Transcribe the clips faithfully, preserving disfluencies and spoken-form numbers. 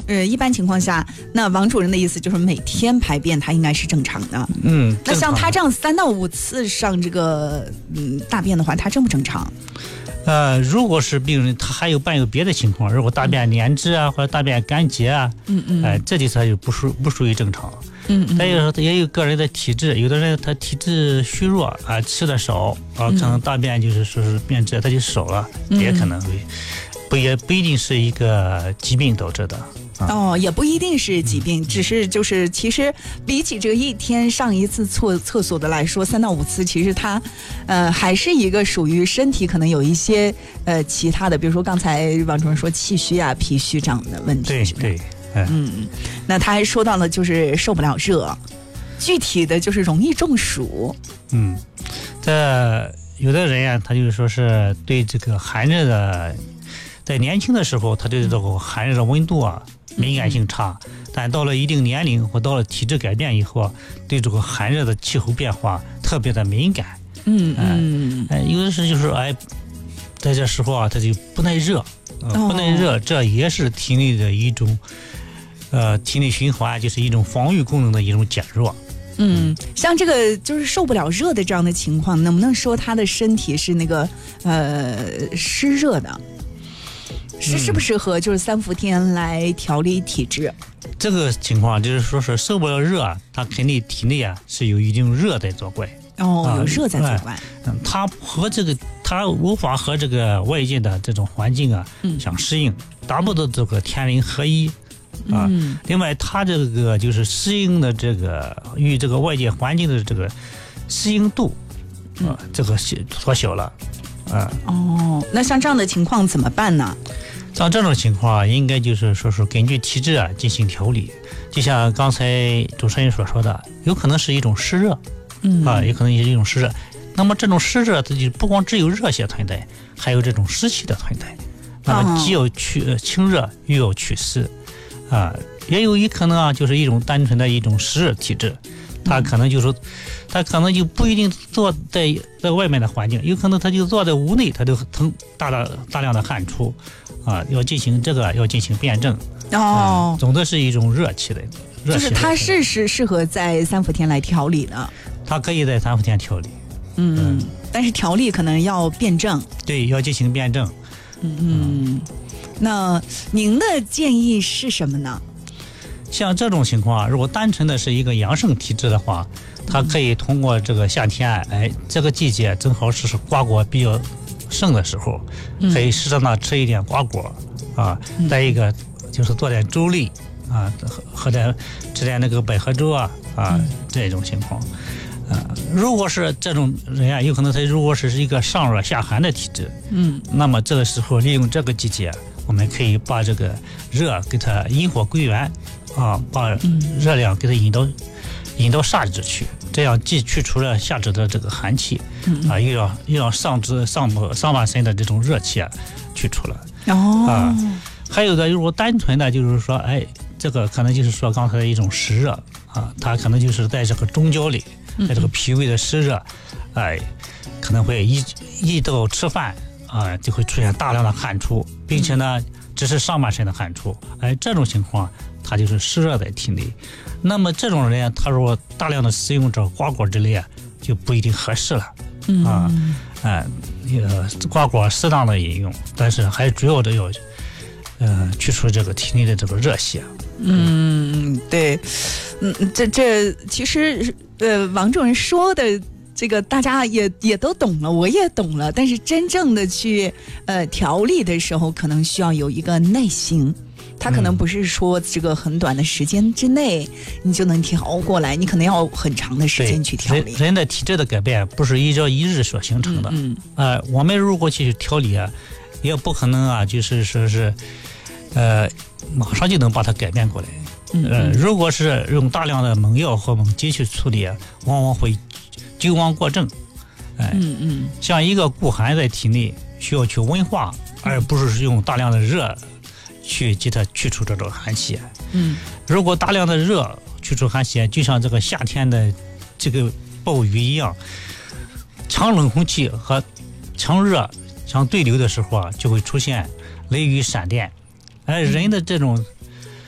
呃一般情况下，那王主任的意思就是每天排便它应该是正常的。 嗯， 那像他这样三到五次上这个嗯大便的话，他正不正常？ 呃，如果是病人他还有伴有别的情况，如果大便粘滞啊，或者大便干结啊， 嗯嗯， 哎、呃，这就他就不属不属于正常。 嗯嗯， 再有也有个人的体质，有的人他体质虚弱啊，吃的少啊，可能大便就是说是变质，他就少了， 嗯、 也可能会不也不一定是一个疾病导致的。 啊、哦，也不一定是疾病，嗯、只是就是其实比起这个一天上一次厕厕所的来说，三到五次，其实它，呃，还是一个属于身体可能有一些呃其他的，比如说刚才王主任说气虚啊、脾虚这样的问题。 对对， 嗯嗯，那他还说到了就是受不了热，具体的就是容易中暑。 嗯，这有的人呀、啊，他就是说是对这个寒热的，在年轻的时候，他对这个寒热的温度啊。敏感性差，但到了一定年龄或到了体质改变以后，对这个寒热的气候变化特别的敏感。 嗯嗯， 哎、呃，有的时就是哎，在这时候啊，他就不耐热，呃哦、不耐热，这也是体内的一种，呃，体内循环就是一种防御功能的一种减弱。 嗯，像这个就是受不了热的这样的情况，能不能说他的身体是那个呃湿热的？是适不适合就是三伏天来调理体质？ 嗯、这个情况就是说是受不了热啊，他肯定体内啊是有一定热在作怪。 哦，有热在作怪。 嗯，他和这个他无法和这个外界的这种环境啊、嗯、相适应，达不到这个天人合一啊。嗯、另外，他这个就是适应的这个与这个外界环境的这个适应度啊，嗯、这个缩小了。啊、 哦，那像这样的情况怎么办呢？ 像这种情况啊，应该就是说是根据体质啊进行调理。就像刚才主持人所说的，有可能是一种湿热，嗯啊，有可能也是一种湿热。那么这种湿热，它就不光只有热邪存在，还有这种湿气的存在。那么既要去清热，又要祛湿，啊，也有一可能啊，就是一种单纯的一种湿热体质。他可能就说，他可能就不一定坐在在外面的环境，有可能他就坐在屋内，他就腾大大大量的汗出，啊，要进行这个要进行辩证。 哦、 嗯，总的是一种热气的，热就是它是是适合在三伏天来调理的。 它可以在三伏天调理， 嗯，嗯但是调理可能要辩证。 对，要进行辩证。 嗯嗯，那您的建议是什么呢？ 像这种情况，如果单纯的是一个阳盛体质的话，它可以通过这个夏天，哎，这个季节正好是瓜果比较盛的时候，可以适当的吃一点瓜果啊，再一个就是做点粥类啊，喝喝点吃点那个百合粥啊啊这种情况。啊，如果是这种人啊，有可能他如果是一个上热下寒的体质，嗯，那么这个时候利用这个季节，我们可以把这个热给它引火归元。啊，把热量给它引到、嗯、引到下肢去，这样既去除了下肢的这个寒气，嗯、啊，又让又让上肢上上半身的这种热气啊去除了。 哦， 啊，还有的如果单纯的就是说，哎，这个可能就是说刚才的一种湿热啊，它可能就是在这个中焦里，在这个脾胃的湿热，哎，可能会一一到吃饭啊就会出现大量的汗出，并且呢只是上半身的汗出，哎，这种情况。它就是湿热在体内，那么这种人他如果大量的食用这瓜果之类啊，就不一定合适了。嗯啊，哎、呃，瓜果适当的饮用，但是还主要的要，呃，去除这个体内的这个热邪。 嗯，对，嗯，这这其实呃，王主任说的。这个大家也也都懂了，我也懂了，但是真正的去呃调理的时候，可能需要有一个耐心。它可能不是说这个很短的时间之内你就能调过来，你可能要很长的时间去调理。 人, 人的体质的改变不是一朝一日所形成的。嗯，呃，我们如果去调理啊，也不可能啊，就是说是呃马上就能把它改变过来。嗯，呃，如果是用大量的猛药或猛剂去处理啊，往往会久亡过正。哎、呃，嗯嗯，像一个固寒在体内需要去温化，而不是用大量的热去给它去除这种寒气。嗯，如果大量的热去除寒气，就像这个夏天的这个暴雨一样，强冷空气和强热相对流的时候啊，就会出现雷雨闪电。而人的这种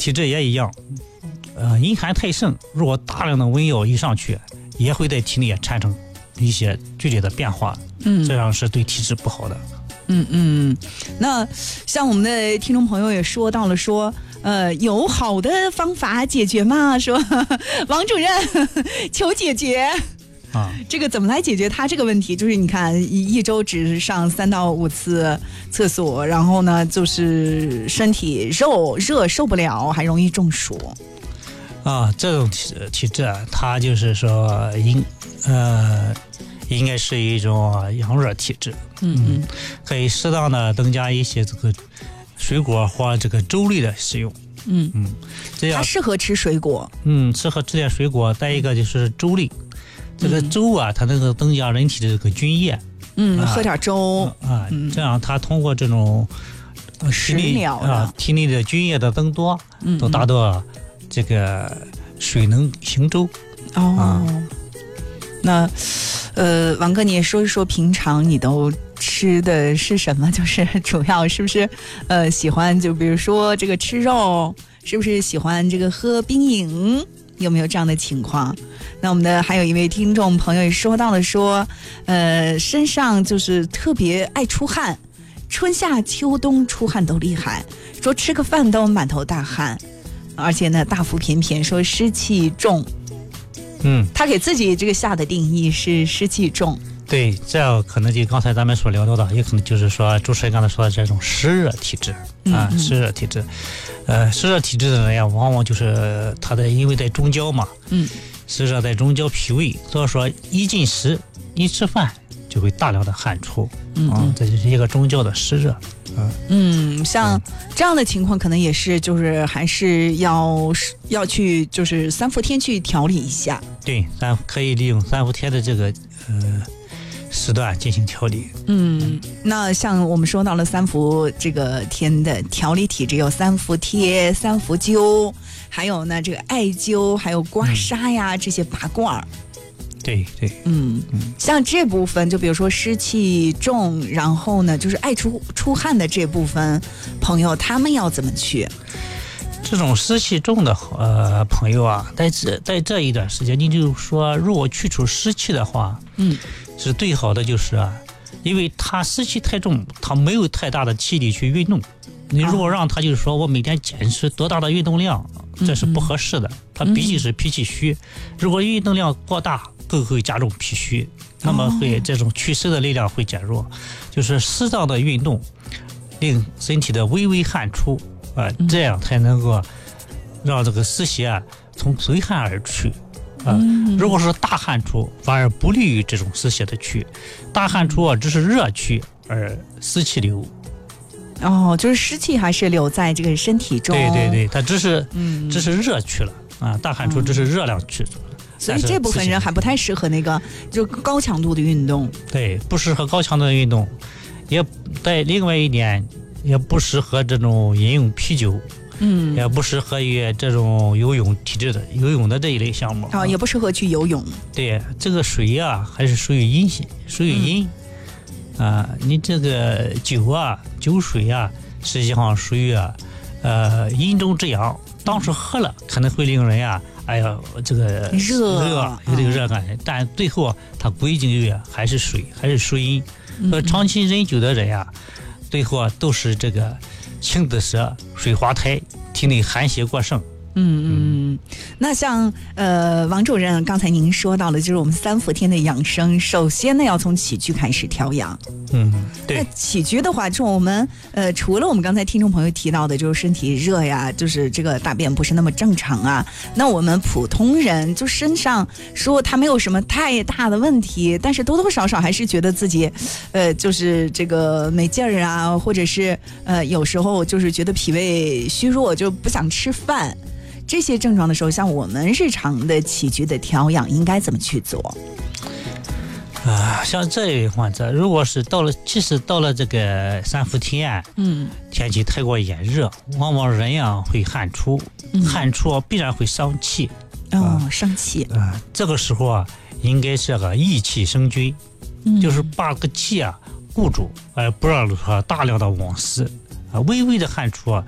体质也一样，呃，阴寒太盛，如果大量的温药一上去，也会在体内产生一些剧烈的变化， 嗯， 这样是对体质不好的。 嗯嗯，那像我们的听众朋友也说到了说，呃，有好的方法解决吗？说王主任求解决。 啊， 这个怎么来解决他这个问题？就是你看一一周只上三到五次厕所，然后呢，就是身体肉热受不了，还容易中暑。 啊，这种体体质啊，它就是说应呃应该是一种阳热体质。 嗯嗯， 可以适当的增加一些这个水果或这个粥类的使用。 嗯嗯，这样它适合吃水果。 嗯，适合吃点水果。再一个就是粥类。这个粥啊，它能够增加人体的这个津液。 嗯， 啊、 喝点粥啊、嗯，这样它通过这种食疗啊，体内的津液的增多， 嗯， 都达到这个水能行粥。 哦，啊、那呃，王哥，你也说一说平常你都吃的是什么？就是主要是不是呃喜欢就比如说这个吃肉，是不是喜欢这个喝冰饮？有没有这样的情况？那我们的还有一位听众朋友也说到了说，呃，身上就是特别爱出汗，春夏秋冬出汗都厉害，说吃个饭都满头大汗，而且呢大腹便便，说湿气重。 嗯，他给自己这个下的定义是湿气重。 对，这可能就刚才咱们所聊到的，也可能就是说主持人刚才说的这种湿热体质啊， 嗯、 湿热体质。呃，湿热体质的人呀，往往就是他的，因为在中焦嘛， 嗯， 湿热在中焦脾胃，所以说一进食一吃饭就会大量的汗出， 嗯啊，这就是一个中焦的湿热。 嗯嗯，像这样的情况，可能也是就是还是要要去就是三伏天去调理一下。 对，咱可以利用三伏天的这个呃时段进行调理。 嗯，那像我们说到了三伏这个天的调理体质，有三伏贴、三伏灸，还有呢这个艾灸，还有刮痧呀、嗯、这些拔罐儿。 对对， 嗯嗯，像这部分，就比如说湿气重，然后呢就是爱出出汗的这部分朋友，他们要怎么去？ 这种湿气重的呃朋友啊，在这在这一段时间，你就说如果去除湿气的话， 嗯， 是最好的就是啊，因为他湿气太重，他没有太大的气力去运动。你如果让他就是说我每天坚持多大的运动量，这是不合适的。他毕竟是脾气虚，如果运动量过大，更会加重脾虚，那么会这种祛湿的力量会减弱。就是适当的运动，令身体的微微汗出。啊、呃，这样才能够让这个湿邪啊从随汗而去啊、呃。如果是大汗出，反而不利于这种湿邪的去。大汗出啊，只是热去而湿气留。 哦，就是湿气还是留在这个身体中。 对对对，它只是嗯， 只是热去了啊，大汗出只是热量去了。嗯、 所以这部分人还不太适合那个就高强度的运动。 对，不适合高强度的运动，也在另外一点。也不适合这种饮用啤酒， 嗯， 也不适合于这种游泳体质的游泳的这一类项目啊、哦，也不适合去游泳。 对，这个水啊还是属于阴性，属于阴、嗯、啊。你这个酒啊，酒水啊，实际上属于啊，呃，阴中之阳。当时喝了可能会令人呀、啊，哎呀，这个热热有这个热感，嗯、但最后它归结于还是水，还是属阴。所以长期饮酒的人呀、啊。最后啊，都是这个青紫舌、水滑苔，体内寒邪过盛。 嗯嗯，那像呃王主任刚才您说到了，就是我们三伏天的养生，首先呢要从起居开始调养。 嗯，对。 那起居的话，就我们呃除了我们刚才听众朋友提到的，就是身体热呀，就是这个大便不是那么正常啊。那我们普通人就身上说他没有什么太大的问题，但是多多少少还是觉得自己呃就是这个没劲儿啊，或者是呃有时候就是觉得脾胃虚弱，就不想吃饭。这些症状的时候，像我们日常的起居的调养应该怎么去做？ 啊，像这类患者，如果是到了，即使到了这个三伏天， 嗯， 天气太过炎热，往往人呀会汗出， 嗯、 汗出必然会伤气。 哦，啊、伤气。 啊，这个时候啊，应该是个益气生津， 嗯、 就是把个气啊固住，而不让它大量的往湿。啊，微微的汗出啊。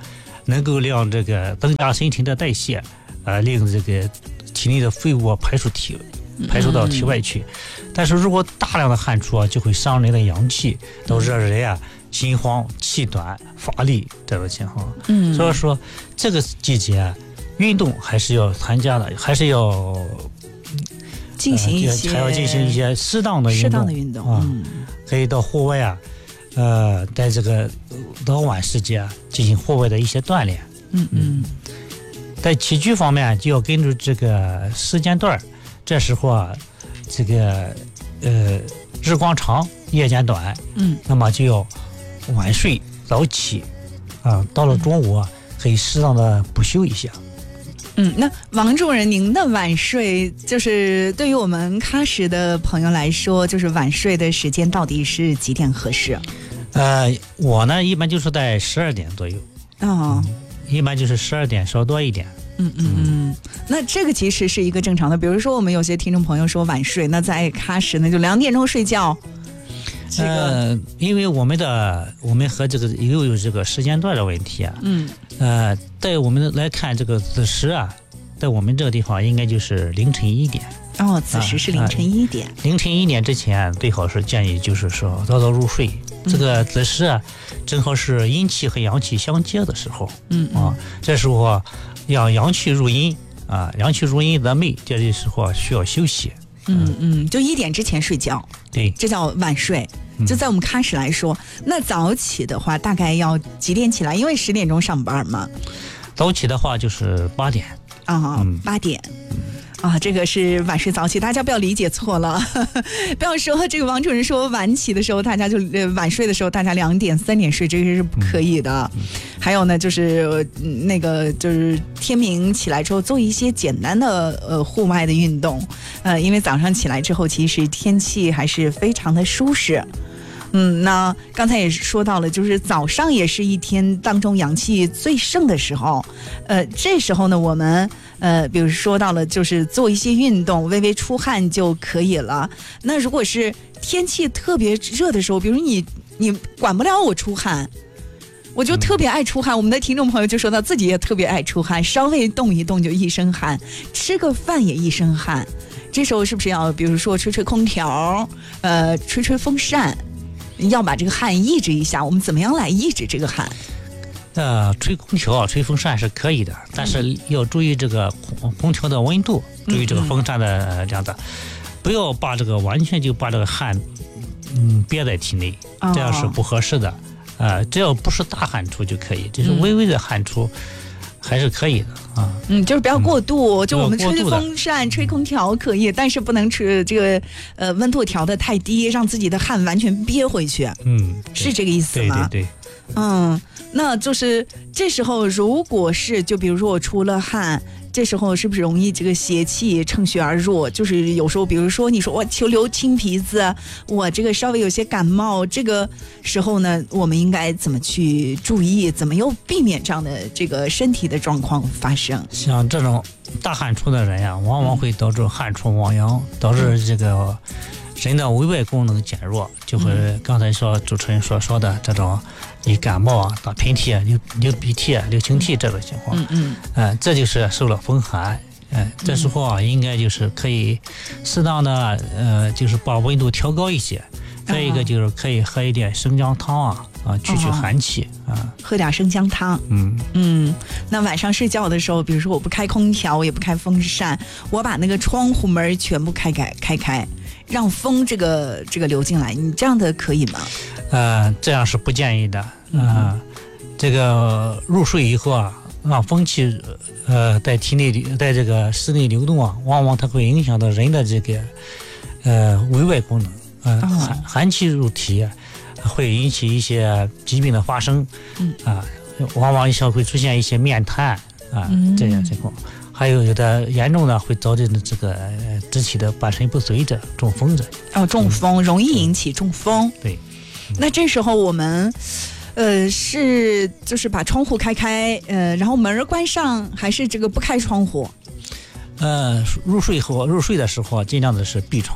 能够让这个增加身体的代谢，呃，令这个体内的废物排出体排出到体外去。嗯、但是如果大量的汗出啊，就会伤人的阳气，导致人啊心慌、气短、乏力这种情况。嗯，所以说这个季节、啊、运动还是要参加的，还是要。 进行一些、 呃，还要进行一些适当的运动， 适当的运动啊、 嗯，可以到户外啊，呃，在这个早晚时节、啊、进行户外的一些锻炼。 嗯嗯， 在起居方面就要根据这个时间段，这时候啊，这个呃日光长，夜间短， 嗯， 那么就要晚睡早起，啊，到了中午啊，可以适当的补休一下。 嗯，那王主任，您的晚睡就是对于我们喀什的朋友来说，就是晚睡的时间到底是几点合适？ 呃，我呢一般就是在十二点左右。 哦、嗯， 一般就是十二点稍多一点。 嗯嗯嗯，那这个其实是一个正常的。比如说，我们有些听众朋友说晚睡，那在喀什呢就两点钟睡觉。 这个、呃，因为我们的我们和这个又有这个时间段的问题啊。 嗯。 呃，在我们来看这个子时啊，在我们这个地方应该就是凌晨一点。 哦，子时是凌晨一点。 啊呃、凌晨一点之前最好是建议就是说早早入睡。嗯、这个子时啊，正好是阴气和阳气相接的时候。 嗯啊，这时候啊，让阳气入阴啊，阳气入阴则寐，这个时候啊需要休息。 嗯嗯，就一点之前睡觉。 对， 这叫晚睡。就在我们喀什来说，那早起的话大概要几点起来？因为十点钟上班嘛。 早起的话就是八点啊，八点。啊，这个是晚睡早起，大家不要理解错了，不要说这个王主任说晚起的时候，大家就呃晚睡的时候，大家两点三点睡，这个是不可以的。嗯、还有呢，就是、嗯、那个就是天明起来之后做一些简单的呃户外的运动，呃，因为早上起来之后，其实天气还是非常的舒适。嗯，那刚才也说到了，就是早上也是一天当中阳气最盛的时候，呃，这时候呢，我们呃，比如说到了，就是做一些运动，微微出汗就可以了。那如果是天气特别热的时候，比如你你管不了我出汗，我就特别爱出汗。我们的听众朋友就说到自己也特别爱出汗，稍微动一动就一身汗，吃个饭也一身汗。这时候是不是要比如说吹吹空调，呃，吹吹风扇？要把这个汗抑制一下，我们怎么样来抑制这个汗？ 呃，吹空调、吹风扇是可以的，但是要注意这个空空调的温度，注意这个风扇的这样的，不要把这个完全就把这个汗嗯憋在体内，这样是不合适的。呃，只要不是大汗出就可以，就是微微的汗出。嗯还是可以的啊， 嗯，就是不要过度，嗯、就我们吹吹风扇、吹空调可以，但是不能吹这个呃温度调的太低，让自己的汗完全憋回去。 嗯， 是这个意思吗？ 对对对。 嗯，那就是这时候，如果是就比如说我出了汗。这时候是不是容易这个邪气乘虚而入？就是有时候，比如说你说我求流清鼻子，我这个稍微有些感冒，这个时候呢，我们应该怎么去注意？怎么又避免这样的这个身体的状况发生？ 像这种大汗出的人呀，往往会导致汗出亡阳，导致这个人的胃外功能减弱，就会刚才说主持人所说的这种。你感冒啊、打喷嚏啊、流流鼻涕啊、流清涕这种情况， 嗯嗯， 呃，这就是受了风寒，哎、呃，这时候啊，应该就是可以适当的呃，就是把温度调高一些。再一个就是可以喝一点生姜汤啊，啊，去去寒气啊， 喝点生姜汤。 嗯嗯，那晚上睡觉的时候，比如说我不开空调，我也不开风扇，我把那个窗户门全部开开开开，让风这个这个流进来，你这样的可以吗？ 呃，这样是不建议的。啊、呃，这个入睡以后啊，让风气呃在体内在这个室内流动啊，往往它会影响到人的这个呃胃外功能，呃、哦、寒寒气入体，会引起一些疾病的发生， 嗯啊，往往一下会出现一些面瘫啊、嗯、这样情况，还有有的严重的会导致这个肢体的半身不遂者、中风者。 哦，中风、嗯、容易引起中风。 对， 嗯、那这时候我们。呃，是就是把窗户开开，呃，然后门关上，还是这个不开窗户？ 呃，入睡后入睡的时候尽量的是闭窗的，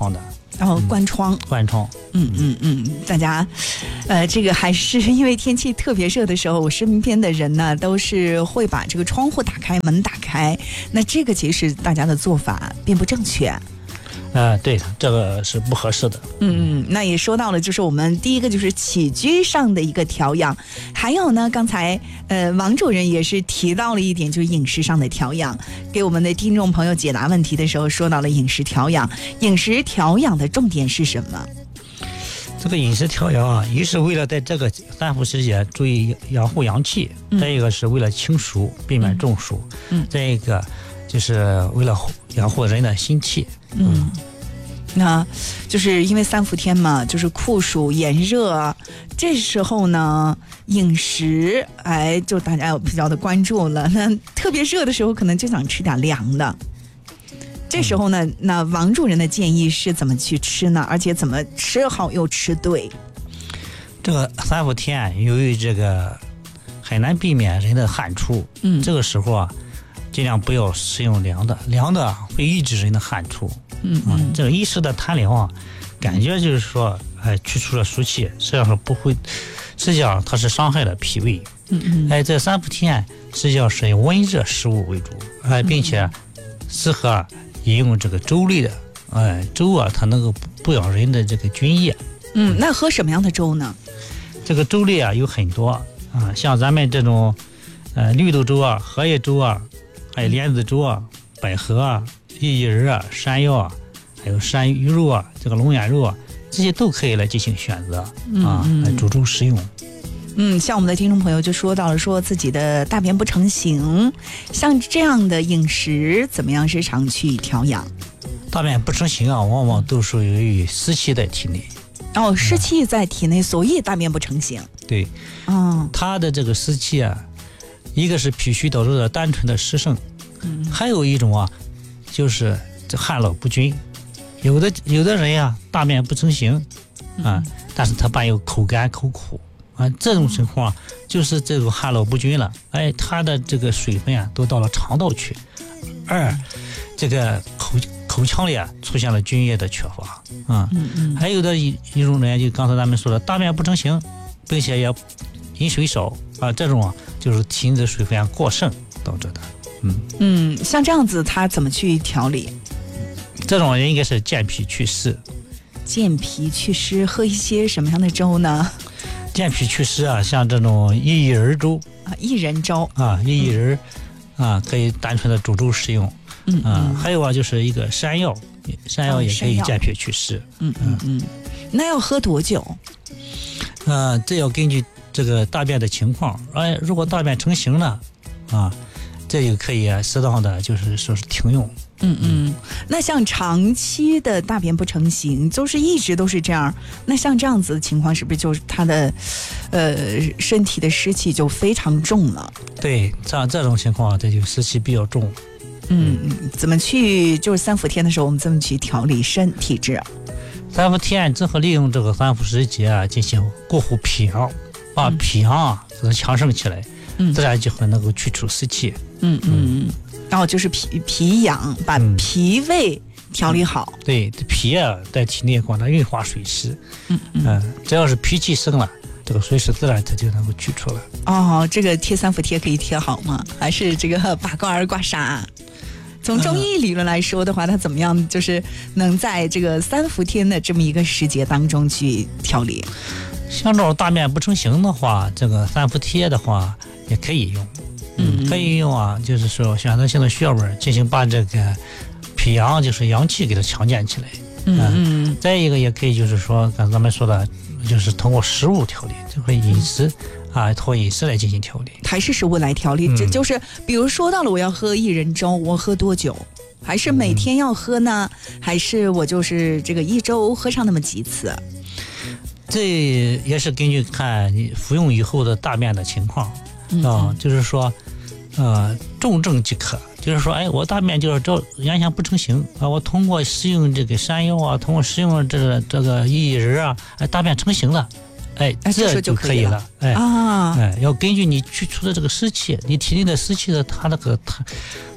然后关窗， 关窗。 嗯嗯嗯，大家，呃，这个还是因为天气特别热的时候，我身边的人呢都是会把这个窗户打开，门打开。那这个其实大家的做法并不正确。 呃，对，这个是不合适的。 嗯嗯，那也说到了，就是我们第一个就是起居上的一个调养，还有呢，刚才呃王主任也是提到了一点，就是饮食上的调养，给我们的听众朋友解答问题的时候说到了饮食调养，饮食调养的重点是什么？ 这个饮食调养啊，一是为了在这个三伏时节注意养护阳气，嗯、再一个是为了清暑，避免中暑，嗯，再一个就是为了养护人的心气。 嗯，那就是因为三伏天嘛，就是酷暑炎热，这时候呢，饮食哎，就大家有比较的关注了。那特别热的时候，可能就想吃点凉的。这时候呢，那王主任的建议是怎么去吃呢？而且怎么吃好又吃对？ 这个三伏天，由于这个很难避免人的汗出，嗯，这个时候啊。尽量不要食用凉的，凉的会抑制人的汗出。嗯嗯，这个一时的贪凉啊，感觉就是说，哎，去除了暑气，实际上是不会，实际上它是伤害了脾胃。嗯嗯，哎，这三伏天实际上是以温热食物为主，哎，并且适合饮用这个粥类的，哎，粥啊，它能够补养人的这个津液。 嗯，那喝什么样的粥呢？ 这个粥类啊有很多啊，像咱们这种，呃，绿豆粥啊、荷叶粥啊。还有莲子粥啊、百合啊、薏苡啊、山药啊，还有山芋肉啊、这个龙眼肉啊，这些都可以来进行选择啊， 嗯、 来煮粥食用。 嗯，像我们的听众朋友就说到了，说自己的大便不成形，像这样的饮食怎么样日常去调养？ 大便不成形啊，往往都属于湿气在体内。 哦，湿气在体内，嗯、所以大便不成形。 对，嗯，它的这个湿气啊。一个是脾虚导致的单纯的湿盛，嗯，还有一种啊，就是这汗老不均。有的有的人呀、啊，大便不成形啊，但是他伴有口干口苦啊，这种情况、啊、就是这种汗老不均了。哎，他的这个水分啊都到了肠道去。二，这个口口腔里啊出现了津液的缺乏啊。嗯嗯。还有的一一种人，就刚才咱们说的，大便不成形，并且也饮水少啊，这种啊。就是体内的水分过剩导致的。嗯嗯，像这样子他怎么去调理？ 这种人应该是健脾祛湿。 健脾祛湿，喝一些什么样的粥呢？ 健脾祛湿啊，像这种薏仁粥啊，薏仁粥啊，薏仁、嗯、啊，可以单纯的煮粥食用。嗯啊，嗯还有啊，就是一个山药，山药也可以健脾祛湿。 嗯嗯嗯，那要喝多久？ 呃，这要根据这个大便的情况，哎，如果大便成型了，啊，这就可以适当的就是说是停用。 嗯嗯，那像长期的大便不成形，就是一直都是这样，那像这样子的情况，是不是就是他的，呃，身体的湿气就非常重了？ 对，像这种情况，这就湿气比较重。 嗯嗯，怎么去就是三伏天的时候，我们怎么去调理身体质啊？ 三伏天正好利用这个三伏时节啊，进行过护脾阳。把脾阳啊能强盛起来，嗯，自然就会能够去除湿气。 嗯嗯，然后就是脾脾阳，把脾胃调理好。 嗯、对，脾啊在体内管它运化水湿。嗯嗯、呃，只要是脾气生了，这个水湿自然它就能够去除了。 哦，这个贴三伏贴可以贴好吗？还是这个拔罐儿刮痧？从中医理论来说的话，它怎么样就是能在这个三伏天的这么一个时节当中去调理？ 像这种大便不成形的话，这个三伏贴的话也可以用，嗯，可以用啊，就是说选择性的穴位进行把这个脾阳就是阳气给它强健起来，嗯嗯。再一个也可以就是说，刚才咱们说的，就是通过食物调理，这个饮食啊，通过饮食来进行调理， 还是食物来调理。这、嗯、就是比如说到了我要喝薏仁粥，我喝多久？还是每天要喝呢？嗯、还是我就是这个一周喝上那么几次？ 这也是根据看你服用以后的大便的情况啊、嗯呃，就是说，呃，重症即可。就是说，哎，我大便就是这原先不成形啊，我通过食用这个山药啊，通过食用这个这个薏仁啊，哎，大便成型了，哎，这就可以了，哎啊，哎，要根据你去除的这个湿气，你体内的湿气的它那个它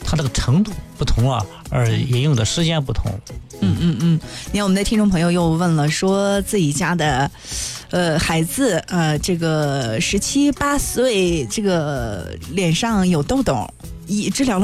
它这个程度不同啊，而应用的时间不同。 嗯嗯嗯，你看我们的听众朋友又问了，说自己家的呃孩子呃这个十七八岁，这个脸上有痘痘，已治疗了